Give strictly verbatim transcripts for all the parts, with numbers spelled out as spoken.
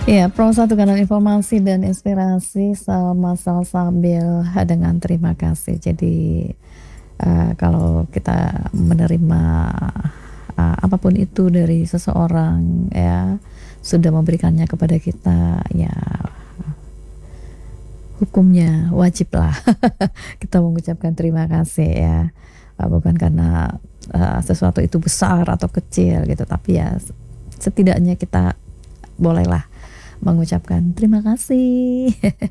Iya, Pro satu kanal informasi dan inspirasi sama sama sambil dengan terima kasih. Jadi, eee, kalau kita menerima, eee, apa pun itu dari seseorang ya, sudah memberikannya kepada kita, ya hukumnya wajiblah kita mengucapkan terima kasih ya. Eee, bukan karena, eee, sesuatu itu besar atau kecil gitu, tapi ya setidaknya kita bolehlah mengucapkan terima kasih.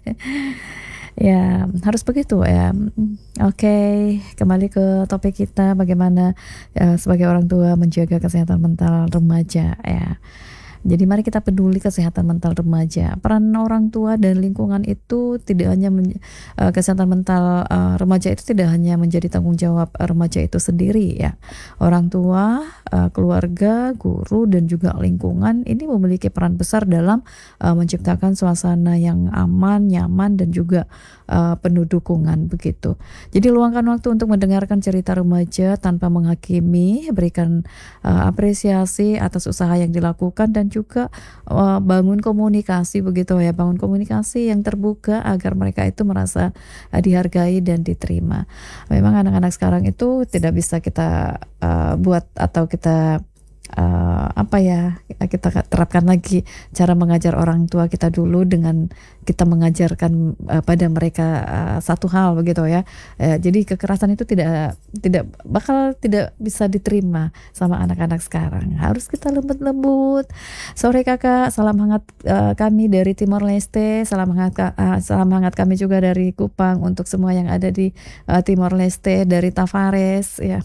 Ya, harus begitu ya, mhm. Oke, kembali ke topik kita bagaimana, eee, sebagai orang tua menjaga kesehatan mental remaja ya. Jadi mari kita peduli kesehatan mental remaja. Peran orang tua dan lingkungan itu tidak hanya men eee, kesehatan mental, eee, remaja itu tidak hanya menjadi tanggung jawab remaja itu sendiri ya. Orang tua, eee, keluarga, guru, dan juga lingkungan ini memiliki peran besar dalam, eee, menciptakan suasana yang aman, nyaman, dan juga, eee, penuh dukungan begitu. Jadi luangkan waktu untuk mendengarkan cerita remaja tanpa menghakimi, berikan, eee, apresiasi atas usaha yang dilakukan dan juga, eee, bangun komunikasi begitu ya, bangun komunikasi yang terbuka agar mereka itu merasa, eee, dihargai dan diterima. Memang anak-anak sekarang itu tidak bisa kita, eee, buat atau kita, eee, apa ya, kita terapkan lagi cara mengajar orang tua kita dulu dengan kita mengajarkan, eee, pada mereka, eee, satu hal begitu ya. Eee, jadi kekerasan itu tidak tidak bakal tidak bisa diterima sama anak-anak sekarang. Harus kita lembut-lembut, "Sore Kakak, salam hangat, eee, kami dari Timor Leste, salam hangat ka eee, salam hangat kami juga dari Kupang untuk semua yang ada di, eee, Timor Leste, dari Tavares," ya.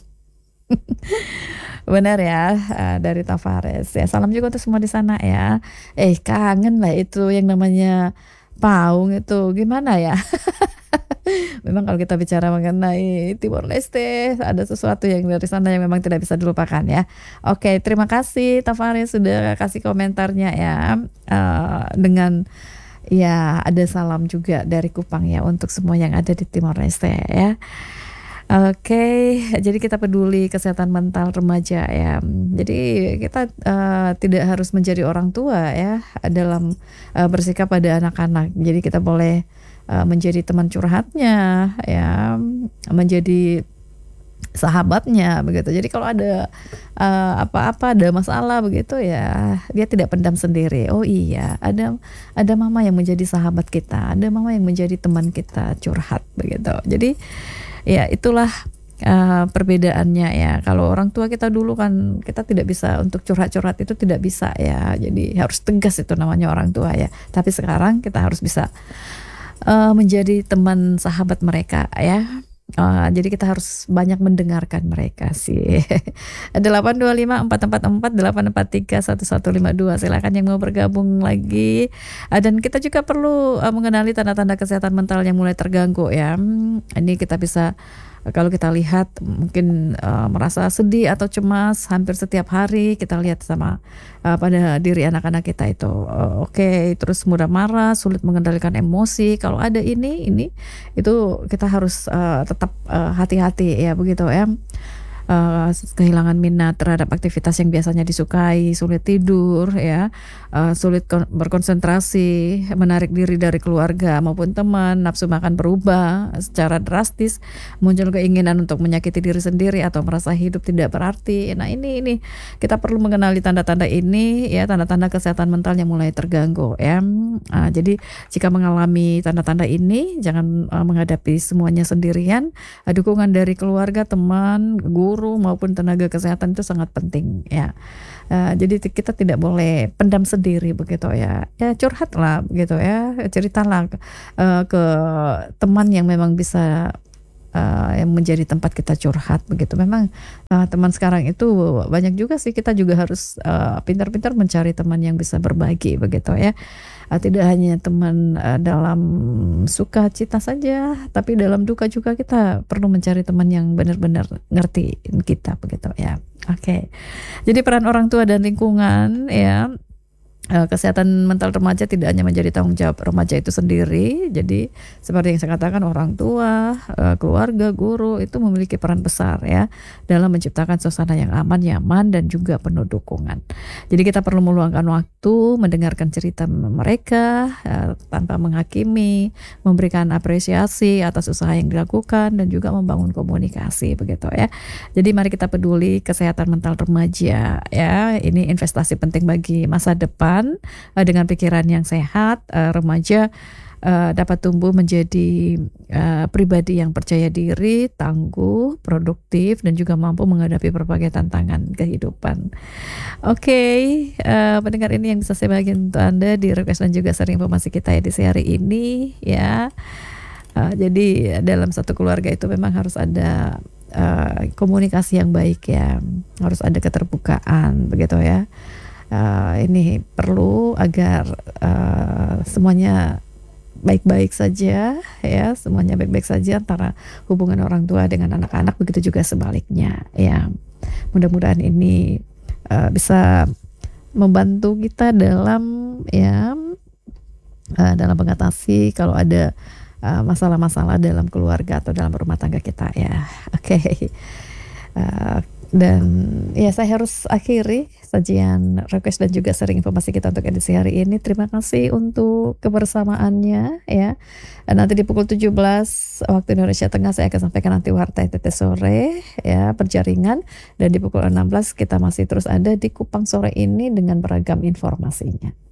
Benar ya, eee, dari Tavares. Ya salam juga untuk semua di sana ya. Eh, kangen lah itu yang namanya paung itu, gimana ya? Memang kalau kita bicara mengenai Timor Leste, ada sesuatu yang dari sana yang memang tidak bisa dilupakan ya. Oke, terima kasih Tavares sudah kasih komentarnya ya, eee, dengan ya ada salam juga dari Kupang ya untuk semua yang ada di Timor Leste ya. Oke, jadi kita peduli kesehatan mental remaja ya. Jadi kita, eee, tidak harus menjadi orang tua ya dalam, eee, bersikap pada anak-anak. Jadi kita boleh, eee, menjadi teman curhatnya ya, menjadi sahabatnya begitu. Jadi kalau ada, eee, apa-apa, ada masalah begitu ya, dia tidak pendam sendiri. Oh iya, ada ada mama yang menjadi sahabat kita, ada mama yang menjadi teman kita curhat begitu. Jadi ya itulah, eee, perbedaannya ya. Kalau orang tua kita dulu kan kita tidak bisa untuk curhat-curhat itu tidak bisa ya. Jadi harus tegas itu namanya orang tua ya. Tapi sekarang kita harus bisa, eee, menjadi teman sahabat mereka ya. Eee, jadi kita harus banyak mendengarkan mereka sih. delapan dua lima empat empat empat delapan empat tiga satu satu lima dua silakan yang mau bergabung lagi. Eee, dan kita juga perlu, eee, mengenali tanda-tanda kesehatan mental yang mulai terganggu ya. Mmm, ini kita bisa kalau kita lihat mungkin, eee, merasa sedih atau cemas hampir setiap hari kita lihat sama, eee, pada diri anak-anak kita itu. Eee, oke, terus mudah marah, sulit mengendalikan emosi, kalau ada ini ini, itu kita harus, eee, tetap, eee, hati-hati ya begitu ya. Eee, kehilangan minat terhadap aktivitas yang biasanya disukai, sulit tidur ya, eee, sulit kon berkonsentrasi, menarik diri dari keluarga maupun teman, nafsu makan berubah secara drastis, muncul keinginan untuk menyakiti diri sendiri atau merasa hidup tidak berarti. Nah ini ini, kita perlu mengenali tanda-tanda ini ya, tanda-tanda kesehatan mental yang mulai terganggu ya. Eee, jadi jika mengalami tanda-tanda ini jangan, eee, menghadapi semuanya sendirian, eee, dukungan dari keluarga, teman, guru, maupun tenaga kesehatan itu sangat penting ya. Eee, jadi ti kita tidak boleh pendam sendiri begitu ya. Ya curhatlah begitu ya, ceritalah, eee, ke teman yang memang bisa, eee, yang menjadi tempat kita curhat begitu. Memang, eee, teman sekarang itu banyak juga sih, kita juga harus, eee, pintar-pintar mencari teman yang bisa berbagi begitu ya. Eee, tidak hanya teman, eee, dalam sukacita saja, tapi dalam duka juga kita perlu mencari teman yang benar-benar ngertiin kita begitu ya. Oke, jadi peran orang tua dan lingkungan ya, Eee, kesehatan mental remaja tidak hanya menjadi tanggung jawab remaja itu sendiri, jadi seperti yang saya katakan orang tua, eee, keluarga, guru itu memiliki peran besar ya, dalam menciptakan suasana yang aman, nyaman, dan juga penuh dukungan. Jadi kita perlu meluangkan waktu, mendengarkan cerita me mereka, eee, tanpa menghakimi, memberikan apresiasi atas usaha yang dilakukan, dan juga membangun komunikasi begitu ya. Jadi mari kita peduli kesehatan mental remaja ya, ini investasi penting bagi masa depan. Eee, dengan pikiran yang sehat, eee, remaja, eee, dapat tumbuh menjadi, eee, pribadi yang percaya diri, tangguh, produktif, dan juga mampu menghadapi berbagai tantangan kehidupan. Oke, eee, pendengar ini yang bisa saya bagikan untuk Anda di request dan juga sharing informasi kita edisi hari ini ya. Eee, jadi dalam satu keluarga itu memang harus ada, eee, komunikasi yang baik ya, harus ada keterbukaan begitu ya. Eee, ini perlu agar, eee, semuanya baik-baik saja ya, semuanya baik-baik saja antara hubungan orang tua dengan anak-anak, begitu juga sebaliknya ya. Mudah-mudahan ini, eee, bisa membantu kita dalam ya, eee, dalam mengatasi kalau ada, eee, masalah-masalah dalam keluarga atau dalam rumah tangga kita ya. Oke, eee, dan ya saya harus akhiri sajian request dan juga sharing informasi kita untuk edisi hari ini. Terima kasih untuk kebersamaannya ya. Nanti di pukul tujuh belas waktu Indonesia Tengah saya akan sampaikan nanti Warta I T T sore ya, berjaringan, dan di pukul enam belas kita masih terus ada di Kupang sore ini dengan beragam informasinya.